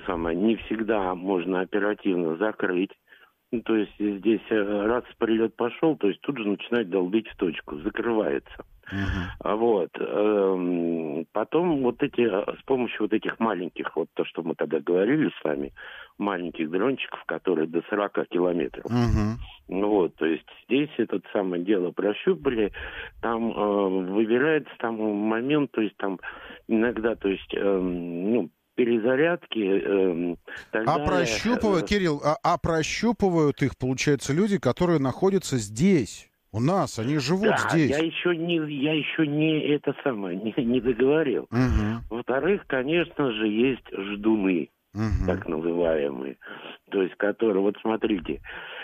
самое, не всегда можно оперативно закрыть. Ну, то есть здесь раз прилет пошел, то есть тут же начинает долбить в точку, закрывается. Вот. Потом вот эти, с помощью вот этих маленьких, вот то, что мы тогда говорили с вами, маленьких дрончиков, которые до 40 километров. Вот, то есть здесь это самое дело прощупали, там выбирается там момент, то есть там иногда, то есть, перезарядки, так далее. Прощупывают, Кирилл, прощупывают их, получается, люди, которые находятся здесь. У нас, они живут здесь. Я еще не это самое, не договорил. Во-вторых, конечно же, есть ждуны, так называемые. То есть, которые, вот смотрите,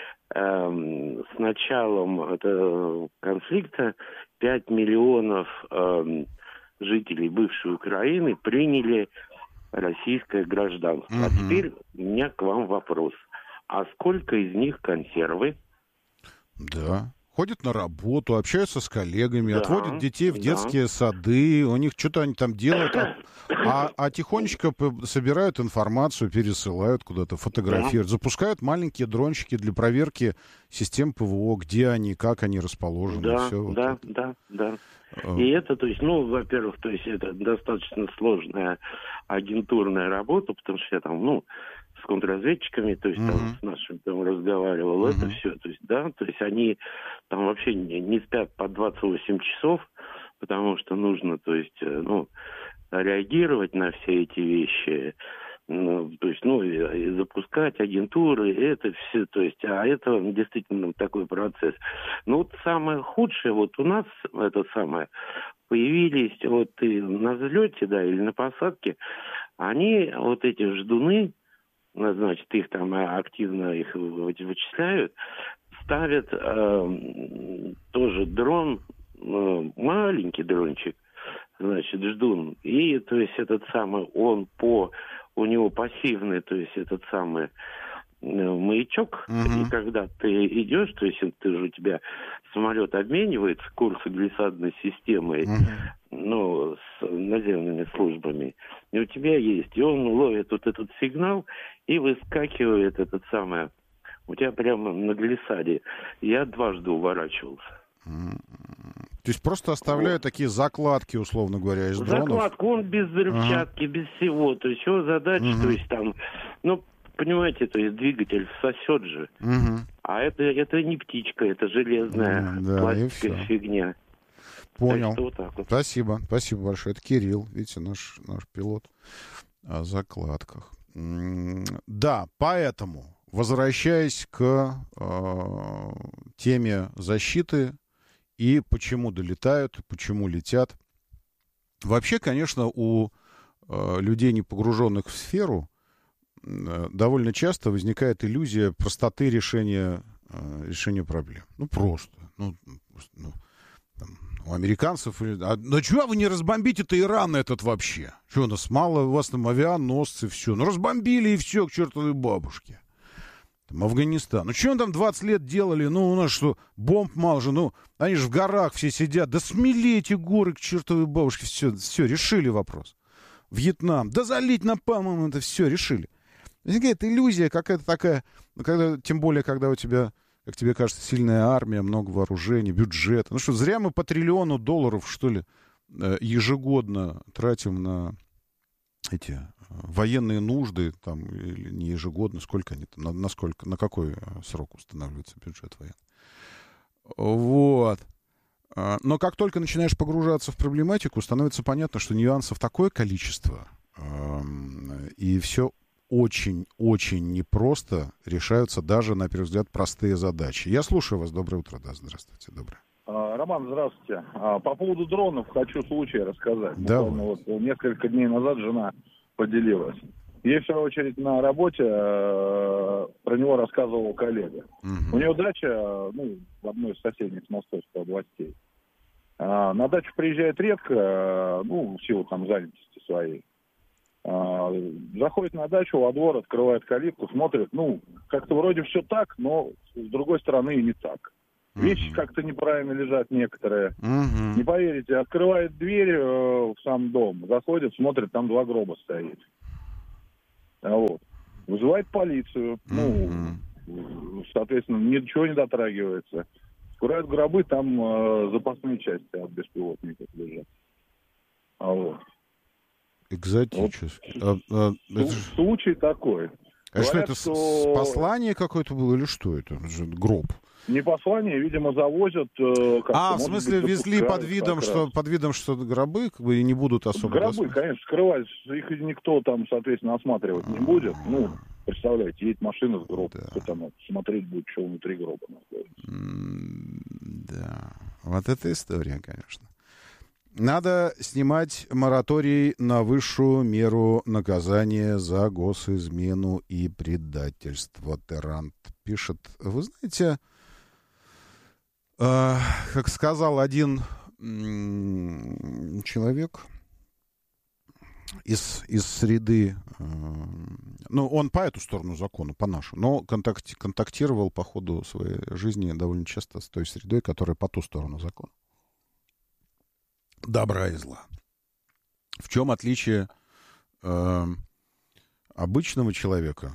с началом этого конфликта 5 миллионов жителей бывшей Украины приняли российское гражданство. А теперь у меня к вам вопрос. А сколько из них консервы? Да. Ходят на работу, общаются с коллегами, отводят детей в детские сады, у них что-то они там делают, а тихонечко собирают информацию, пересылают куда-то, фотографируют, запускают маленькие дрончики для проверки систем ПВО, где они, как они расположены. Да. И это, то есть, во-первых, то есть это достаточно сложная агентурная работа, потому что я там, с контрразведчиками, то есть там с нашими там разговаривал, это все, то есть, да, то есть они там вообще не спят по 28 часов, потому что нужно, то есть, реагировать на все эти вещи, то есть, и запускать агентуры, это все, то есть, это действительно такой процесс. Но вот самое худшее, вот у нас это самое, появились вот и на взлете, да, или на посадке, они, вот эти ждуны, значит, их там активно их вычисляют, ставят тоже дрон, маленький дрончик, значит, ждун. И, то есть, этот самый, у него пассивный, то есть, этот самый маячок, и когда ты идешь, то есть, у тебя самолет обменивается курсом глиссадной системой, с наземными службами, и у тебя есть, и он ловит вот этот сигнал, и выскакивает этот самый, у тебя прямо на глиссаде. Я дважды уворачивался. То есть просто оставляю такие закладки, условно говоря, из дронов? Закладку, он без взрывчатки, без всего. То есть его задача, то есть там, понимаете, то есть двигатель сосет же. А это не птичка, это железная пластиковая фигня. Понял. Вот так вот. Спасибо большое. Это Кирилл, видите, наш пилот о закладках. Да, поэтому, возвращаясь к теме защиты и почему долетают, почему летят. Вообще, конечно, у людей, не погруженных в сферу, довольно часто возникает иллюзия простоты решения проблем. Просто. У американцев... чего вы не разбомбите-то Иран этот вообще? Что у нас мало, у вас там авианосцы, все. Разбомбили и все, к чертовой бабушке. Афганистан. Что там 20 лет делали? У нас что, бомб мало же? Они же в горах все сидят. Да смели эти горы к чертовой бабушке. Все, решили вопрос. Вьетнам. Да залить напалмом, это все, решили. Возникает иллюзия какая-то такая, тем более, когда у тебя, как тебе кажется, сильная армия, много вооружений, бюджет. Что, зря мы по $1 триллион, что ли, ежегодно тратим на эти военные нужды, там, или не ежегодно, сколько они там, на какой срок устанавливается бюджет военный. Вот. Но как только начинаешь погружаться в проблематику, становится понятно, что нюансов такое количество, и все очень-очень непросто решаются даже, на первый взгляд, простые задачи. Я слушаю вас. Доброе утро. Да, здравствуйте. Доброе. Роман, здравствуйте. По поводу дронов хочу случай рассказать. Давай. Несколько дней назад жена поделилась. Ей, в свою очередь, на работе про него рассказывал коллега. У нее дача, в одной из соседних московских областей. На дачу приезжает редко, в силу там занятости своей. Заходит на дачу, во двор, открывает калитку, смотрит, как-то вроде все так, но с другой стороны и не так. Вещи как-то неправильно лежат некоторые. Не поверите, открывает дверь в сам дом, заходит, смотрит, там 2 гроба стоит. Вот. Вызывает полицию. Соответственно, ничего не дотрагивается. Скурают гробы, там запасные части от беспилотников лежат. Вот. Экзотически. Случай такой. А говорят, что это послание какое-то было или что это? Это же гроб. Не послание, видимо, завозят. В смысле, везли под видом, что гробы как бы и не будут особо... Гробы, конечно, скрывать. Их никто там, соответственно, осматривать не будет. Представляете, едет машина с гробом. Кто там смотреть будет, что внутри гроба находится. Да, вот эта история, конечно. Надо снимать мораторий на высшую меру наказания за госизмену и предательство. Террант пишет. Вы знаете, как сказал один человек из среды, он по эту сторону закона, по нашу, но контактировал по ходу своей жизни довольно часто с той средой, которая по ту сторону закона. Добра и зла. В чем отличие обычного человека,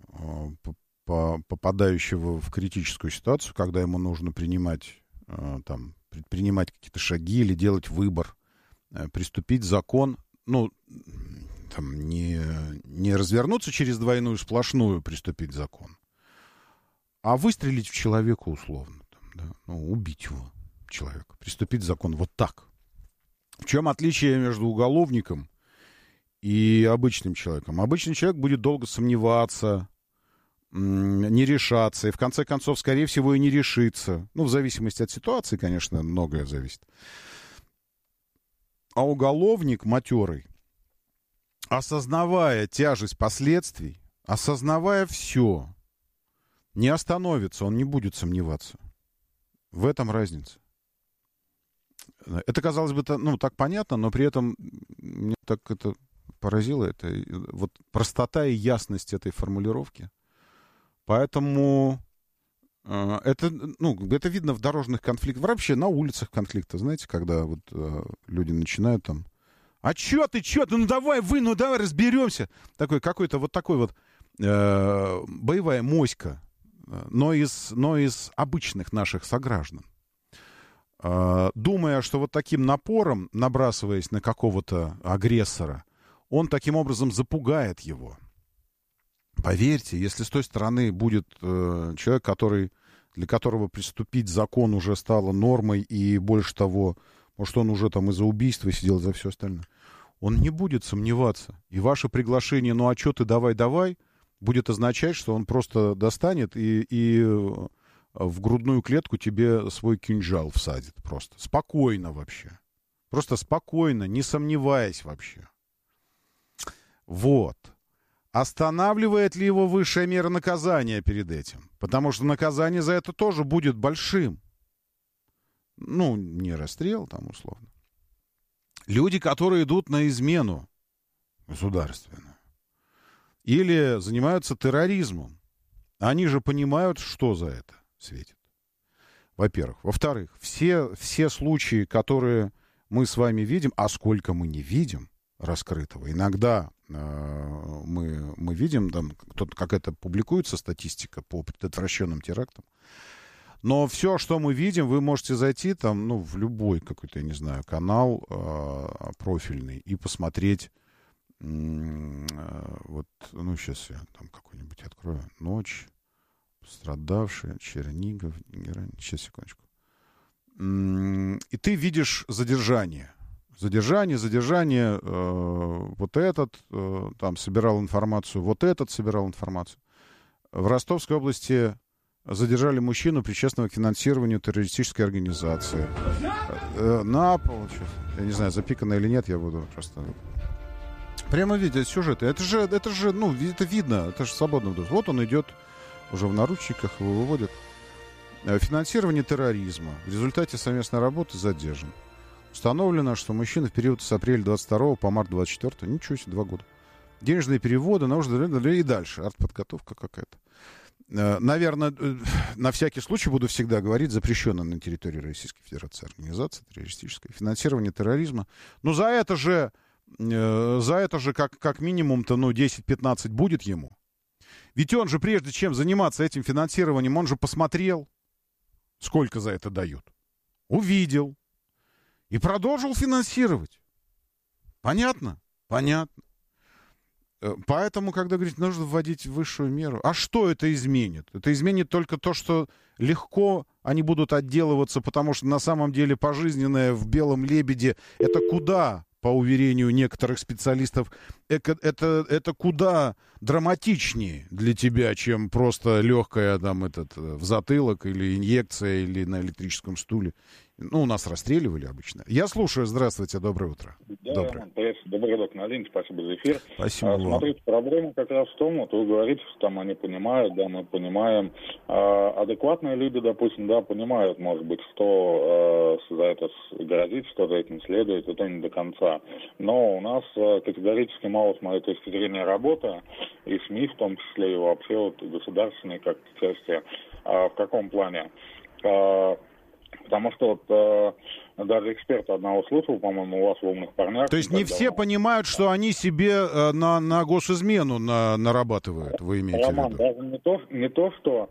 попадающего в критическую ситуацию, когда ему нужно предпринимать какие-то шаги или делать выбор, приступить закон, не развернуться через двойную сплошную, приступить закон, а выстрелить в человека условно, убить его, человека, приступить закон вот так. В чем отличие между уголовником и обычным человеком? Обычный человек будет долго сомневаться, не решаться, и в конце концов, скорее всего, и не решится. В зависимости от ситуации, конечно, многое зависит. А уголовник матерый, осознавая тяжесть последствий, осознавая все, не остановится, он не будет сомневаться. В этом разница. Это, казалось бы, так понятно, но при этом мне так это поразило. Это вот простота и ясность этой формулировки. Поэтому это видно в дорожных конфликтах. Вообще на улицах конфликта, знаете, когда люди начинают там: а чё ты, давай разберемся. Какой-то боевая моська, но из обычных наших сограждан. Думая, что вот таким напором, набрасываясь на какого-то агрессора, он таким образом запугает его. Поверьте, если с той стороны будет человек, для которого приступить закон уже стало нормой, и больше того, может, он уже там из-за убийства сидел, за все остальное, он не будет сомневаться. И ваше приглашение: а чё ты, давай, будет означать, что он просто достанет и в грудную клетку тебе свой кинжал всадит просто. Спокойно вообще. Просто спокойно, не сомневаясь вообще. Вот. Останавливает ли его высшая мера наказания перед этим? Потому что наказание за это тоже будет большим. Не расстрел там условно. Люди, которые идут на измену государственную или занимаются терроризмом, они же понимают, что за это светит. Во-первых. Во-вторых, все случаи, которые мы с вами видим, а сколько мы не видим раскрытого, иногда мы видим, там какая-то публикуется статистика по предотвращенным терактам, но все, что мы видим, вы можете зайти там, в любой какой-то, я не знаю, канал профильный и посмотреть. Сейчас я там какой-нибудь открою. Ночь. Пострадавшие, Чернигов, сейчас, секундочку. И ты видишь задержание. Вот этот там собирал информацию, вот этот собирал информацию. В Ростовской области задержали мужчину, причастного к финансированию террористической организации. Я не знаю, запикано или нет, я буду просто... Прямо видеть сюжеты. Это же, это видно, это же свободно. Вот он идет уже в наручниках, его выводят. Финансирование терроризма. В результате совместной работы задержан. Установлено, что мужчина в период с апреля 22 по март 24, ничего себе, 2 года. Денежные переводы, и дальше. Артподготовка какая-то. Наверное, на всякий случай буду всегда говорить: запрещенная на территории Российской Федерации организация террористическая. Финансирование терроризма. Но за это же за это же как минимум-то, 10-15 будет ему. Ведь он же, прежде чем заниматься этим финансированием, он же посмотрел, сколько за это дают. Увидел. И продолжил финансировать. Понятно? Понятно. Поэтому, когда говорит, нужно вводить высшую меру, а что это изменит? Это изменит только то, что легко они будут отделываться, потому что на самом деле пожизненное в «Белом лебеде» это куда, по уверению некоторых специалистов, это куда драматичнее для тебя, чем просто легкая в затылок или инъекция, или на электрическом стуле. У нас расстреливали обычно. Я слушаю. Здравствуйте, доброе утро. Да, доброе. Добрый док на линии, спасибо за эфир. Спасибо вам. Смотрите, проблема как раз в том, вот вы говорите, что там они понимают, да, мы понимаем. Адекватные люди, допустим, да, понимают, может быть, что за это грозит, что за этим следует, это не до конца. Но у нас категорически мало, с моей точки зрения, работа, и СМИ в том числе, и вообще вот государственные как части. В каком плане? Потому что вот даже эксперта одного слышал, по-моему, у вас в «Умных парнях». То есть не все понимают, что они себе на госизмену нарабатывают, вы имеете в виду? Даже не то, что...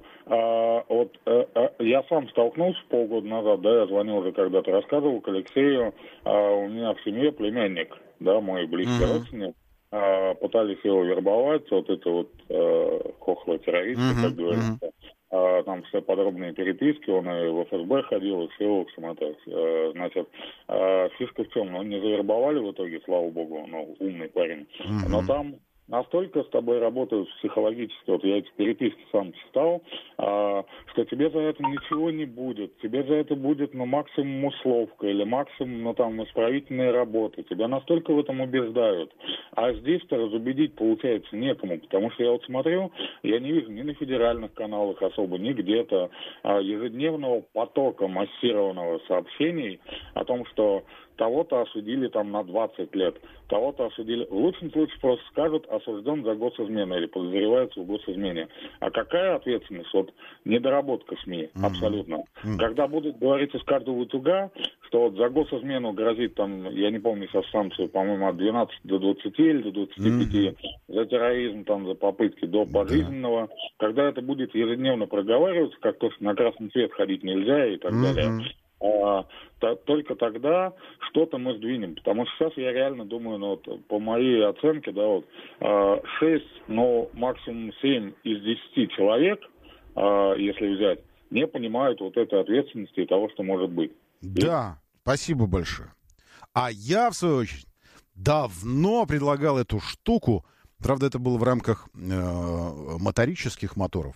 я сам столкнулся полгода назад, да, я звонил уже когда-то, рассказывал к Алексею, у меня в семье племянник, да, мой близкий родственник, пытались его вербовать, вот это вот хохло-террористы, как говорится. Там все подробные переписки, он и в ФСБ ходил, и все, в общем, это, значит, фишка в чем, не завербовали в итоге, слава богу, умный парень, но там настолько с тобой работают психологически, вот я эти переписки сам читал, что тебе за это ничего не будет, тебе за это будет, максимум условка или максимум, исправительные работы, тебя настолько в этом убеждают, а здесь-то разубедить, получается, некому, потому что я вот смотрю, я не вижу ни на федеральных каналах особо, ни где-то ежедневного потока массированного сообщений о том, что того-то осудили там на 20 лет, того-то осудили. В лучшем случае просто скажут, осужден за госизмену или подозревается в госизмене. А какая ответственность? Вот недоработка СМИ, абсолютно. Когда будут говорить из каждого утюга, что вот за госизмену грозит там, я не помню сейчас санкцию, по-моему, от 12 до 20 или до 25, за терроризм, там, за попытки до пожизненного, когда это будет ежедневно проговариваться, как то, что на красный свет ходить нельзя и так далее, только тогда что-то мы сдвинем. Потому что сейчас я реально думаю, по моей оценке, 6, максимум 7 из 10 человек, если взять, не понимают вот этой ответственности и того, что может быть. Да, спасибо большое. А я, в свою очередь, давно предлагал эту штуку, правда, это было в рамках моторических моторов,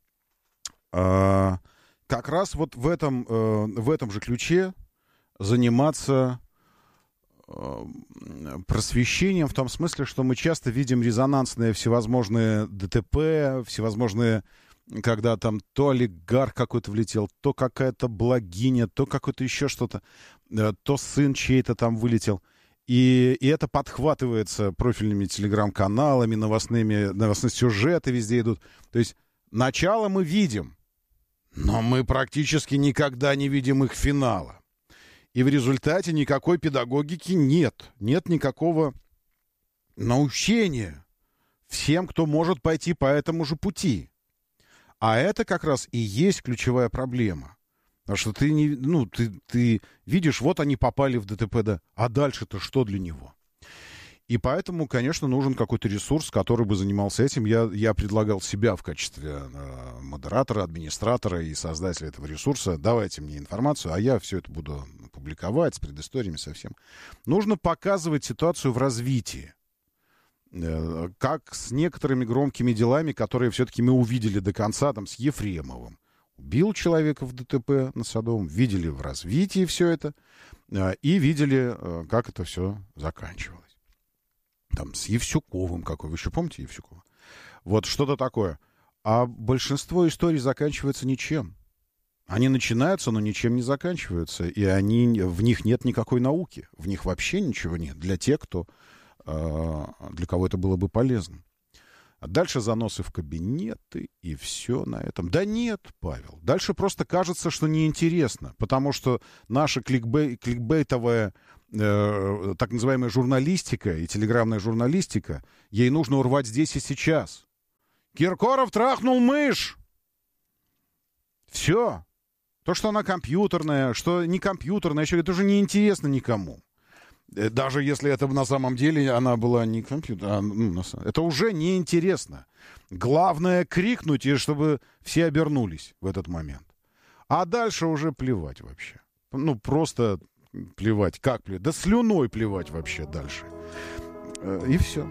как раз вот в этом же ключе заниматься просвещением в том смысле, что мы часто видим резонансные всевозможные ДТП, всевозможные, когда там то олигарх какой-то влетел, то какая-то благиня, то какое-то еще что-то, то сын чей-то там вылетел. И это подхватывается профильными телеграм-каналами, новостные сюжеты везде идут. То есть начало мы видим, но мы практически никогда не видим их финала. И в результате никакой педагогики нет. Нет никакого научения всем, кто может пойти по этому же пути. А это как раз и есть ключевая проблема. Потому что ты видишь, вот они попали в ДТП, да, а дальше-то что для него? И поэтому, конечно, нужен какой-то ресурс, который бы занимался этим. Я предлагал себя в качестве модератора, администратора и создателя этого ресурса. Давайте мне информацию, а я все это буду публиковать с предысториями совсем. Нужно показывать ситуацию в развитии. Как с некоторыми громкими делами, которые все-таки мы увидели до конца, там, с Ефремовым. Убил человека в ДТП на Садовом, видели в развитии все это, и видели, как это все заканчивалось. Там с Евсюковым какой. Вы еще помните Евсюкова? Вот что-то такое. А большинство историй заканчивается ничем. Они начинаются, но ничем не заканчиваются. И в них нет никакой науки. В них вообще ничего нет для тех, для кого это было бы полезно. А дальше заносы в кабинеты, и все на этом. Да нет, Павел. Дальше просто кажется, что неинтересно. Потому что наша кликбейтовая так называемая журналистика и телеграфная журналистика, ей нужно урвать здесь и сейчас. Киркоров трахнул мышь. Все. То, что она компьютерная, что не компьютерная, еще это уже не интересно никому. Даже если это на самом деле она была не компьютерная, это уже не интересно. Главное крикнуть, и чтобы все обернулись в этот момент. А дальше уже плевать вообще. Ну, просто плевать. Как плевать? Да слюной плевать вообще дальше. И все.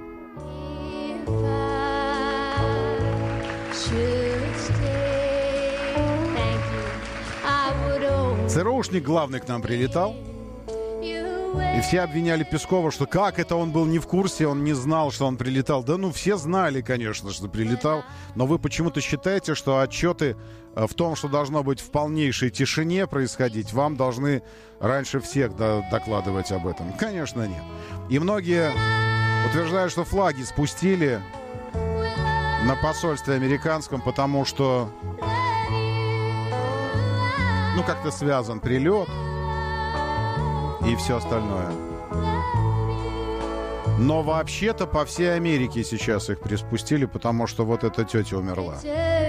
ЦРУшник главный к нам прилетал. И все обвиняли Пескова, что как это он был не в курсе, он не знал, что он прилетал. Да ну, все знали, конечно, что прилетал. Но вы почему-то считаете, что отчеты в том, что должно быть в полнейшей тишине происходить, вам должны раньше всех докладывать об этом. Конечно, нет. И многие утверждают, что флаги спустили на посольстве американском, потому что, ну, как-то связан прилет и все остальное. Но вообще-то по всей Америке сейчас их приспустили, потому что вот эта тетя умерла.